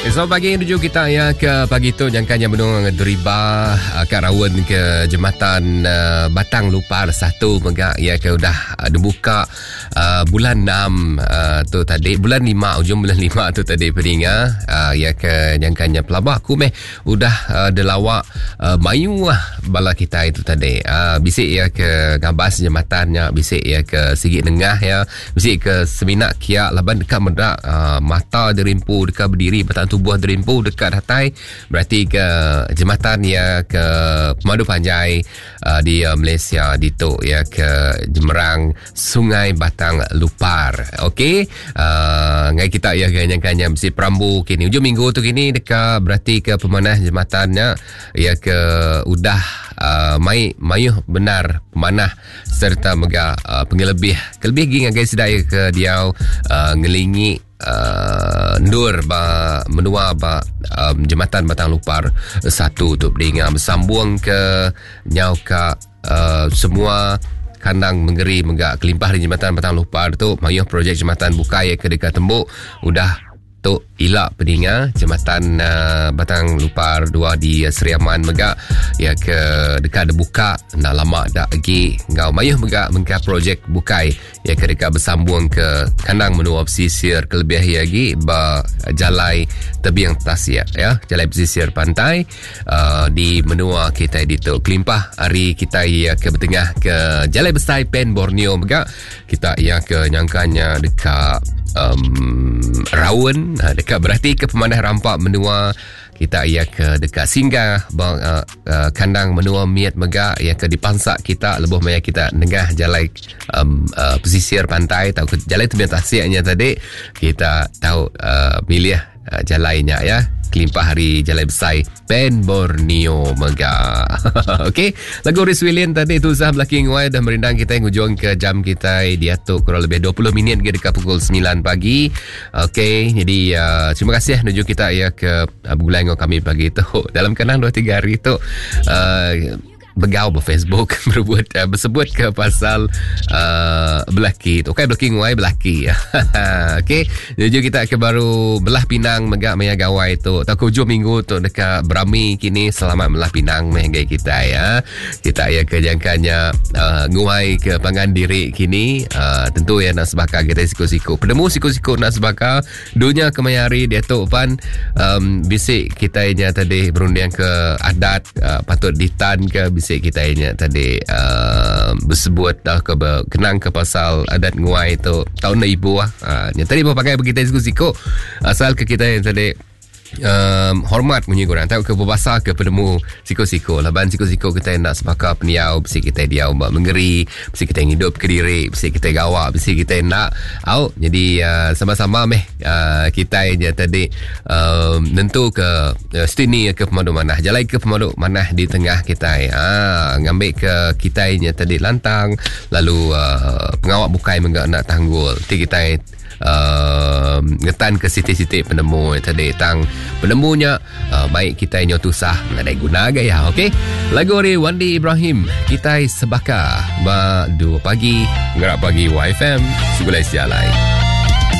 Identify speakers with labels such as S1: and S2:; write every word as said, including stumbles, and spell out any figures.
S1: Selamat pagi, menuju kita ya ke pagi tu jangkanya menung deriba uh, kat Rawan ke jembatan uh, Batang Lupar satu megak ya ke udah uh, dibuka uh, bulan enam uh, tu tadi, bulan lima, ujung bulan lima tu tadi peringa uh, ya ke jangkanya pelabak aku meh udah uh, delawak uh, mayu lah bala kita itu tadi uh, bisik ya ke gambas jembatannya, bisik ya ke Sigit Nengah ya, bisik ke Seminak Kiak Laban dekat medak uh, mata derimpu dekat berdiri batang tubuh derimpu dekat hatai, berarti ke jembatan ya ke Pemadu Panjai uh, di uh, Malaysia di tu ya ke Jemerang Sungai Batang Lupar. Okey, uh, ngai kita ya kanya-kanya mesti perambu kini hujung minggu tu kini dekat berarti ke pemanah jembatannya ya ke udah uh, mai mayuh benar pemanah serta mega uh, pengelebih kelebih ging guys sedaya ke diau uh, ngelingi Uh, ndur ba menua ba um, jembatan Batang Lupar satu tu beringa bersambung ke nyau ka uh, semua kandang menggeri menggak kelimpah di jembatan Batang Lupar tu mayuh projek jembatan buka ya ke dekat tembuk udah tu ilak pedinga jembatan uh, Batang Lupar dua di uh, Seriaman megak ya ke dekat ada buka nak lama dak lagi ngau mayuh megak mengka projek bukai ya ke dekat bersambung ke kandang menua pesisir kelebih lagi ba jalai tebing tasia ya jalai pesisir pantai uh, di menua kita di tu kelimpah hari kita ya ke bertengah ke jalai besar Pen Borneo megak kita ya ke nyangkanya dekat um, Rawan dekat berarti ke pemanah rampak menua kita ia ke dekat singgah bang, uh, uh, kandang menua miat megak ia ke dipansak kita lebuh maya kita nengah jalai um, uh, pesisir pantai tahu ke jalai tu biar tasiaknya tadi kita tahu uh, milih uh, jalainya ya kelimpah hari jalai besar Pen Borneo megak. Okey, lagu Riz William tadi tu sah belaki ngwai dah merindang kita yang hujung ke jam kita diatuk kurang lebih dua puluh minit ke dekat pukul sembilan pagi. Okey, jadi uh, terima kasih menuju kita ya ke uh, bergulai dengan kami pagi tu dalam kenang dua tiga hari tu uh, begau di Facebook berbuat uh, bersebut ke pasal uh, belaki tu. Okey, belaki nguai belaki. Okey, jadi kita ke baru belah Pinang megak maya gawai tu. Tak hujung minggu tu dekat Brami kini selamat belah Pinang meh kita ya. Kita ya ke jangkanya uh, nguai ke Pangan Diri kini uh, tentu ya nak sebaka kita siku-siku. Penemu siku-siku nak sebaka dunia kemayari dia tu pan um, bisik kita nya tadi berunding ke adat uh, patut ditan ke kita ini tadi uh, bersebut dah ke kenang ke pasal adat nguai tu tahun ibu ah uh, yang tadi pakai begitu siku-siku asal ke kita yang tadi Um, hormat bunyi korang tahu ke berbahasa ke penemu siko-siko laban siko-siko kita nak sepakat peniau besi kita diau mbak menggeri besi kita hidup ke diri besi kita gawak besi kita nak au jadi uh, sama-sama meh uh, kita yang tadi um, nentu ke uh, stini ke pemadu manah jalai ke pemadu manah di tengah kita ah uh, ngambil ke kita yang tadi lantang lalu uh, pengawak bukai menggak nak tanggul ti kita Uh, ngetan ke siti-siti penemu tadi tang penemunya uh, baik kita yang tusah ada guna gaya. Okey, lagu dari Wandi Ibrahim kita sebaka ba dua pagi ngerak pagi Y F M segulai sialai.